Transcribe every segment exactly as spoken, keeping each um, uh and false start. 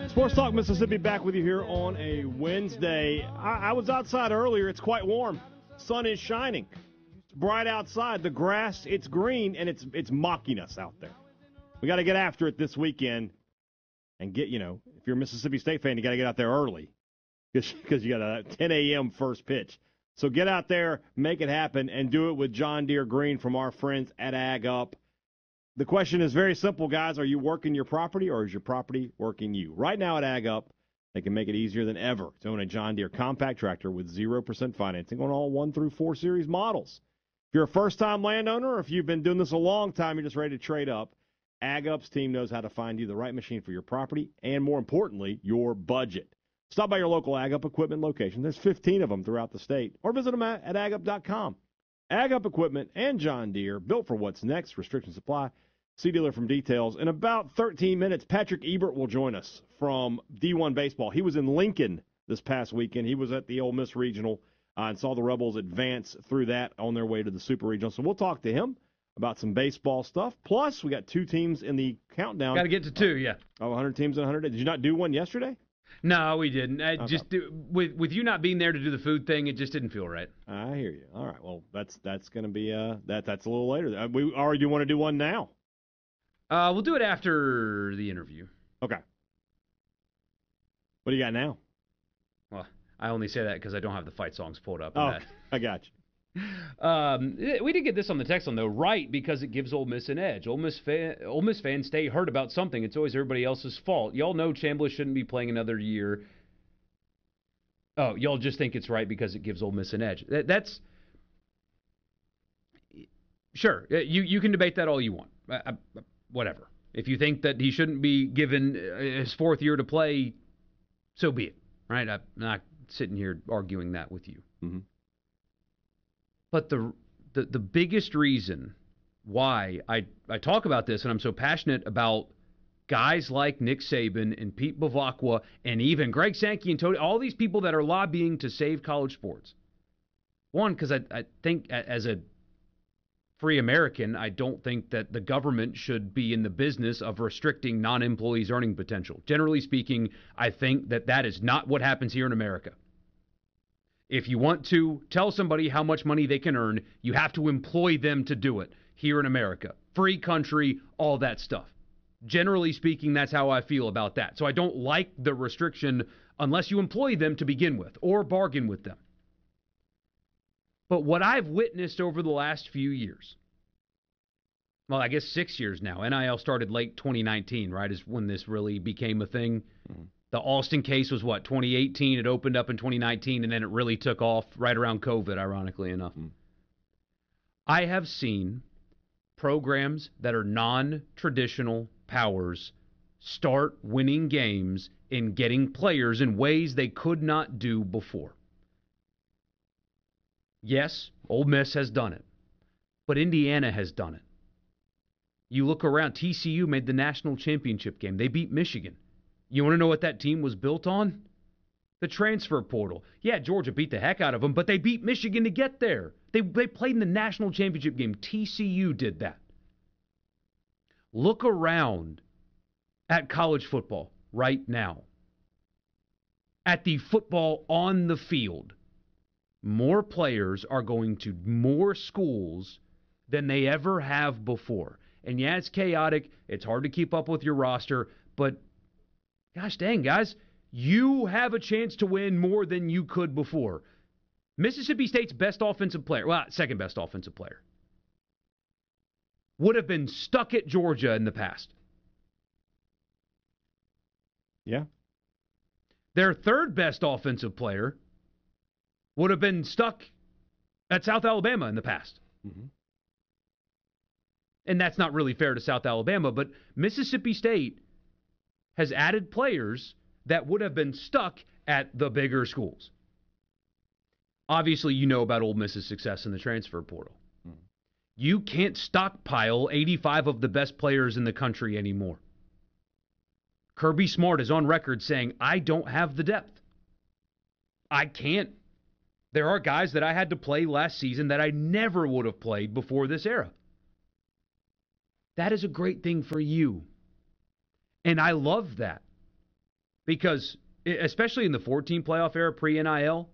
Sports Talk Mississippi back with you here on a Wednesday. I, I was outside earlier. It's quite warm. Sun is shining. It's bright outside. The grass, it's green, and it's it's mocking us out there. We got to get after it this weekend and get, you know, if you're a Mississippi State fan, you got to get out there early because you got a ten a.m. first pitch. So get out there, make it happen, and do it with John Deere Green from our friends at Ag Up. The question is very simple, guys. Are you working your property or is your property working you? Right now at Ag Up, they can make it easier than ever to own a John Deere compact tractor with zero percent financing on all one through four series models. If you're a first-time landowner or if you've been doing this a long time, you're just ready to trade up, Ag Up's team knows how to find you the right machine for your property and, more importantly, your budget. Stop by your local Ag Up equipment location. There's fifteen of them throughout the state. Or visit them at, at ag up dot com. Ag Up Equipment and John Deere, built for what's next. Restrictions apply. See dealer from details. In about thirteen minutes, Patrick Ebert will join us from D one Baseball. He was in Lincoln this past weekend. He was at the Ole Miss Regional uh, and saw the Rebels advance through that on their way to the Super Regional. So we'll talk to him about some baseball stuff. Plus, we got two teams in the countdown. Got to get to two, yeah. Oh, one hundred teams in one hundred days. Did you not do one yesterday? No, we didn't. I okay. Just do, with with you not being there to do the food thing, it just didn't feel right. I hear you. All right. Well, that's that's going to be uh that that's a little later. Uh, we or do you want to do one now? Uh, we'll do it after the interview. Okay. What do you got now? Well, I only say that because I don't have the fight songs pulled up. Oh, that. I got you. Um, we did get this on the text line, though, right, because it gives Ole Miss an edge. Ole Miss, fan, Ole Miss fans stay hurt about something. It's always everybody else's fault. Y'all know Chambliss shouldn't be playing another year. Oh, y'all just think it's right because it gives Ole Miss an edge. That, that's sure. You you can debate that all you want. I, I, whatever. If you think that he shouldn't be given his fourth year to play, so be it. Right? I'm not sitting here arguing that with you. Mm-hmm. But the, the the biggest reason why I, I talk about this and I'm so passionate about guys like Nick Saban and Pete Bavacqua and even Greg Sankey and Tony, all these people that are lobbying to save college sports. One, because I, I think as a free American, I don't think that the government should be in the business of restricting non-employees' earning potential. Generally speaking, I think that that is not what happens here in America. If you want to tell somebody how much money they can earn, you have to employ them to do it here in America. Free country, all that stuff. Generally speaking, that's how I feel about that. So I don't like the restriction unless you employ them to begin with or bargain with them. But what I've witnessed over the last few years, well, I guess six years now, N I L started late twenty nineteen, right, is when this really became a thing. Mm-hmm. The Alston case was, what, twenty eighteen? It opened up in twenty nineteen, and then it really took off right around COVID, ironically enough. Mm. I have seen programs that are non-traditional powers start winning games and getting players in ways they could not do before. Yes, Ole Miss has done it, but Indiana has done it. You look around, T C U made the national championship game. They beat Michigan. You want to know what that team was built on? The transfer portal. Yeah, Georgia beat the heck out of them, but they beat Michigan to get there. They they played in the national championship game. T C U did that. Look around at college football right now. At the football on the field, more players are going to more schools than they ever have before. And yeah, it's chaotic. It's hard to keep up with your roster, but gosh dang, guys, you have a chance to win more than you could before. Mississippi State's best offensive player, well, second best offensive player, would have been stuck at Georgia in the past. Yeah. Their third best offensive player would have been stuck at South Alabama in the past. Mm-hmm. And that's not really fair to South Alabama, but Mississippi State has added players that would have been stuck at the bigger schools. Obviously, you know about Ole Miss's success in the transfer portal. Mm. You can't stockpile eighty-five of the best players in the country anymore. Kirby Smart is on record saying, I don't have the depth. I can't. There are guys that I had to play last season that I never would have played before this era. That is a great thing for you. And I love that. Because, especially in the fourteen playoff era, pre-N I L,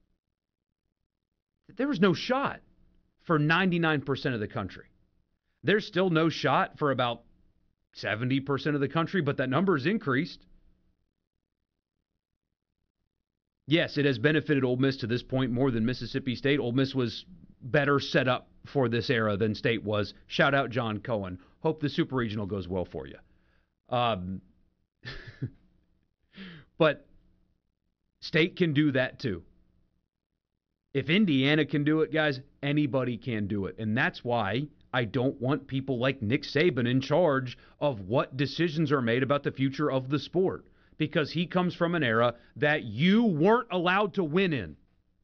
there was no shot for ninety-nine percent of the country. There's still no shot for about seventy percent of the country, but that number has increased. Yes, it has benefited Ole Miss to this point more than Mississippi State. Ole Miss was better set up for this era than State was. Shout out John Cohen. Hope the Super Regional goes well for you. Um, but State can do that too. If Indiana can do it, guys, anybody can do it. And that's why I don't want people like Nick Saban in charge of what decisions are made about the future of the sport. Because he comes from an era that you weren't allowed to win in.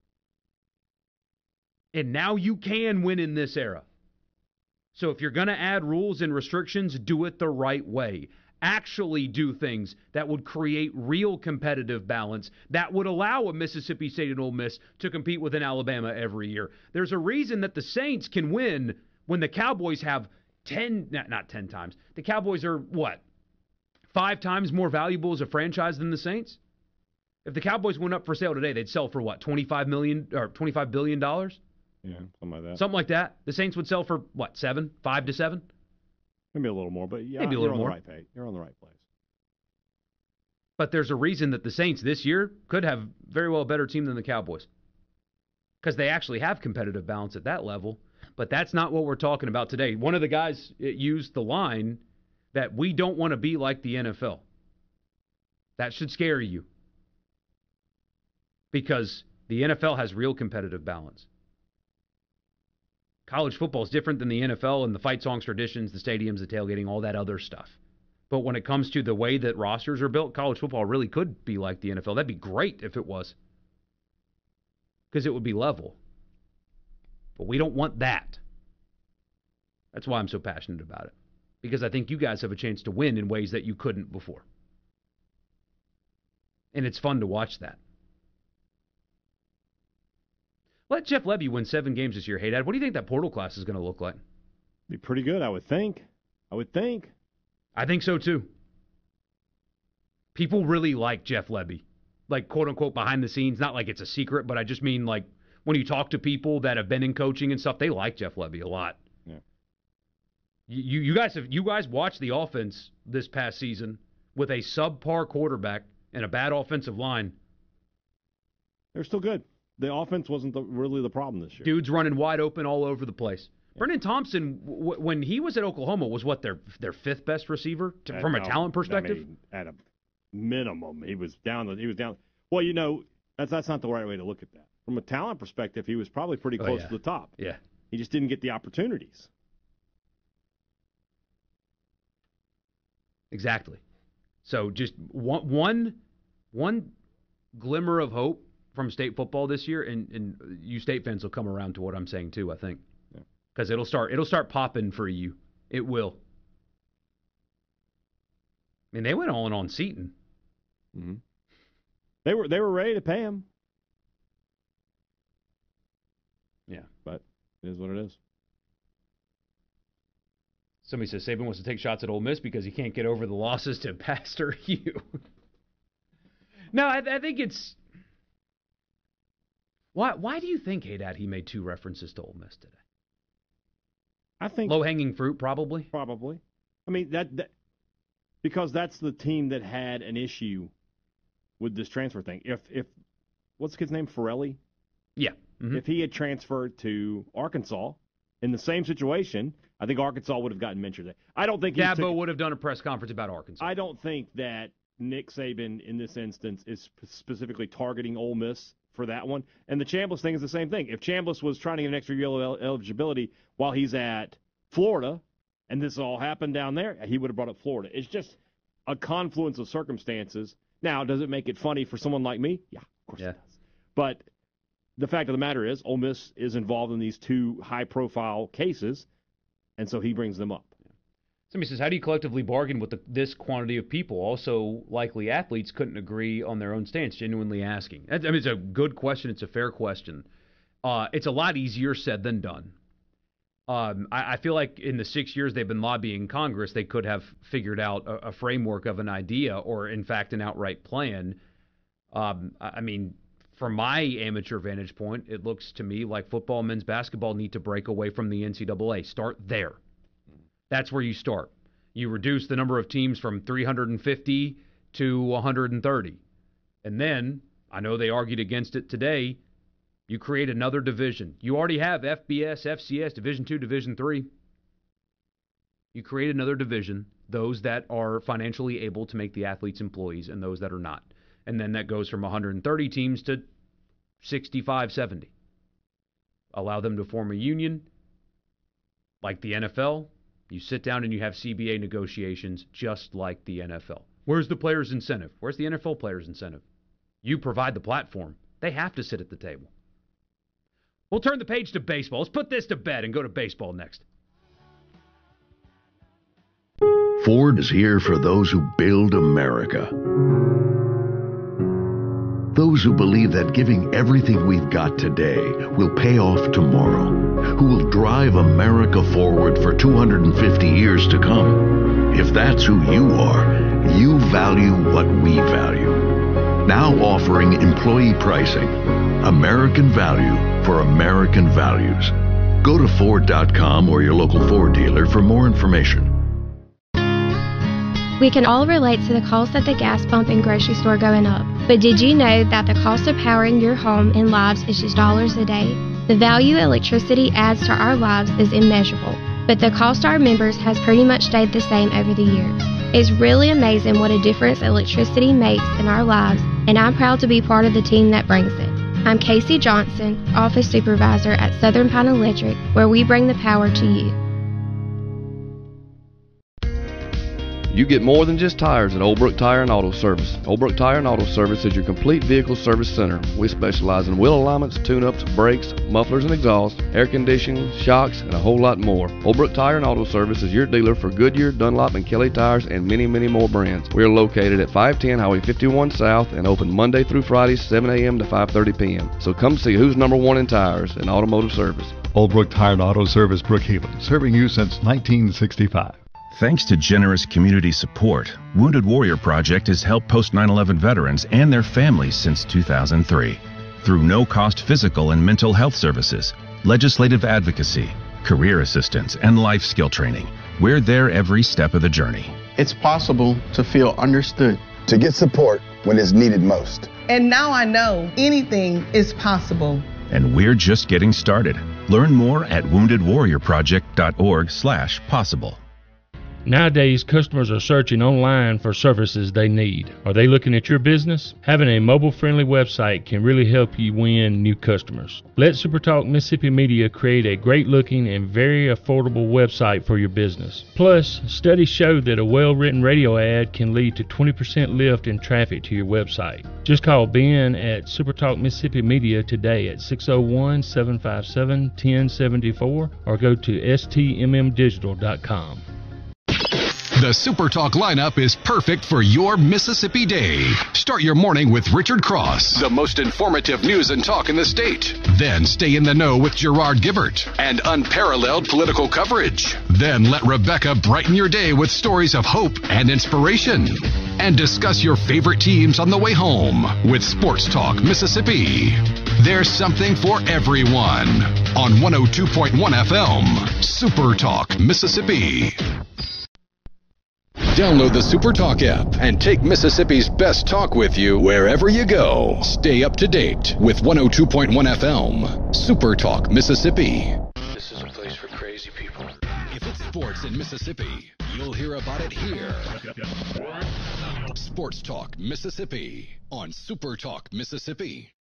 And now you can win in this era. So if you're going to add rules and restrictions, do it the right way. Actually do things that would create real competitive balance that would allow a Mississippi State and Ole Miss to compete with an Alabama every year. There's a reason that the Saints can win when the Cowboys have ten, not, not ten times. The Cowboys are what? Five times more valuable as a franchise than the Saints? If the Cowboys went up for sale today, they'd sell for what, twenty-five million dollars or twenty-five billion dollars? Yeah, something like that. Something like that. The Saints would sell for what, seven? Five to seven? Maybe a little more, but yeah, Maybe a you're little on more. the right page. You're on the right place. But there's a reason that the Saints this year could have very well a better team than the Cowboys. Because they actually have competitive balance at that level. But that's not what we're talking about today. One of the guys used the line that we don't want to be like the N F L. That should scare you. Because the N F L has real competitive balance. College football is different than the N F L and the fight songs, traditions, the stadiums, the tailgating, all that other stuff. But when it comes to the way that rosters are built, college football really could be like the N F L. That'd be great if it was. Because it would be level. But we don't want that. That's why I'm so passionate about it. Because I think you guys have a chance to win in ways that you couldn't before. And it's fun to watch that. Let Jeff Lebby win seven games this year. Hey, Dad, what do you think that portal class is going to look like? Be pretty good, I would think. I would think. I think so, too. People really like Jeff Lebby. Like, quote-unquote, behind the scenes. Not like it's a secret, but I just mean, like, when you talk to people that have been in coaching and stuff, they like Jeff Lebby a lot. Yeah. You, you guys have you guys watched the offense this past season with a subpar quarterback and a bad offensive line. They're still good. The offense wasn't the, really the problem this year. Dudes running wide open all over the place. Yeah. Brennan Thompson, w- when he was at Oklahoma, was what, their their fifth best receiver to, at, from a no, talent perspective? I mean, at a minimum, he was down. He was down. Well, you know, that's that's not the right way to look at that. From a talent perspective, he was probably pretty close oh, yeah. to the top. Yeah. He just didn't get the opportunities. Exactly. So just one one one glimmer of hope from state football this year, and, and you state fans will come around to what I'm saying too, I think. Because yeah. it'll start it'll start popping for you. It will. I mean, they went all in on Seton. Mm-hmm. They were they were ready to pay him. Yeah. But it is what it is. Somebody says Saban wants to take shots at Ole Miss because he can't get over the losses to Pastor Hugh. No, I, I think it's... Why Why do you think, hey, Dad, he made two references to Ole Miss today? I think... Low-hanging fruit, probably? Probably. I mean, that, that because that's the team that had an issue with this transfer thing. If, if what's the kid's name, Forelli? Yeah. Mm-hmm. If he had transferred to Arkansas in the same situation... I think Arkansas would have gotten mentioned. I don't think he Dabo took, would have done a press conference about Arkansas. I don't think that Nick Saban in this instance is sp- specifically targeting Ole Miss for that one. And the Chambliss thing is the same thing. If Chambliss was trying to get an extra year of eligibility while he's at Florida, and this all happened down there, he would have brought up Florida. It's just a confluence of circumstances. Now, does it make it funny for someone like me? Yeah, of course yeah. it does. But the fact of the matter is, Ole Miss is involved in these two high-profile cases. And so he brings them up. Somebody says, how do you collectively bargain with the, this quantity of people? Also, likely athletes couldn't agree on their own stance, genuinely asking. I mean, it's a good question. It's a fair question. Uh, it's a lot easier said than done. Um, I, I feel like in the six years they've been lobbying Congress, they could have figured out a, a framework of an idea or, in fact, an outright plan. Um, I, I mean, from my amateur vantage point, it looks to me like football and men's basketball need to break away from the N C double A. Start there. That's where you start. You reduce the number of teams from three hundred fifty to one hundred thirty. And then, I know they argued against it today, you create another division. You already have F B S, F C S, Division two, Division three. You create another division, those that are financially able to make the athletes employees and those that are not. And then that goes from one hundred thirty teams to sixty-five, seventy. Allow them to form a union like the N F L. You sit down and you have C B A negotiations just like the N F L. Where's the players' incentive? Where's the N F L players' incentive? You provide the platform. They have to sit at the table. We'll turn the page to baseball. Let's put this to bed and go to baseball next. Ford is here for those who build America. Those who believe that giving everything we've got today will pay off tomorrow. Who will drive America forward for two hundred fifty years to come. If that's who you are, you value what we value. Now offering employee pricing. American value for American values. Go to Ford dot com or your local Ford dealer for more information. We can all relate to the cost at the gas pump and grocery store going up. But did you know that the cost of powering your home and lives is just dollars a day? The value electricity adds to our lives is immeasurable, but the cost to our members has pretty much stayed the same over the years. It's really amazing what a difference electricity makes in our lives, and I'm proud to be part of the team that brings it. I'm Casey Johnson, Office Supervisor at Southern Pine Electric, where we bring the power to you. You get more than just tires at Old Brook Tire and Auto Service. Old Brook Tire and Auto Service is your complete vehicle service center. We specialize in wheel alignments, tune-ups, brakes, mufflers and exhaust, air conditioning, shocks, and a whole lot more. Old Brook Tire and Auto Service is your dealer for Goodyear, Dunlop, and Kelly tires and many, many more brands. We are located at five ten Highway fifty-one South and open Monday through Friday, seven a.m. to five thirty p.m. So come see who's number one in tires and automotive service. Old Brook Tire and Auto Service, Brookhaven, serving you since nineteen sixty-five. Thanks to generous community support, Wounded Warrior Project has helped post nine eleven veterans and their families since two thousand three. Through no-cost physical and mental health services, legislative advocacy, career assistance, and life skill training, we're there every step of the journey. It's possible to feel understood. To get support when it's needed most. And now I know anything is possible. And we're just getting started. Learn more at wounded warrior project dot org slash possible. Nowadays, customers are searching online for services they need. Are they looking at your business? Having a mobile-friendly website can really help you win new customers. Let SuperTalk Mississippi Media create a great-looking and very affordable website for your business. Plus, studies show that a well-written radio ad can lead to twenty percent lift in traffic to your website. Just call Ben at SuperTalk Mississippi Media today at six oh one, seven five seven, one oh seven four or go to S T M M digital dot com. The SuperTalk lineup is perfect for your Mississippi day. Start your morning with Richard Cross, the most informative news and talk in the state. Then stay in the know with Gerard Gibbert and unparalleled political coverage. Then let Rebecca brighten your day with stories of hope and inspiration. And discuss your favorite teams on the way home with Sports Talk Mississippi. There's something for everyone on one oh two point one F M, SuperTalk Mississippi. Download the SuperTalk app and take Mississippi's best talk with you wherever you go. Stay up to date with one oh two point one F M, SuperTalk Mississippi. This is a place for crazy people. If it's sports in Mississippi, you'll hear about it here. Sports Talk Mississippi on SuperTalk Mississippi.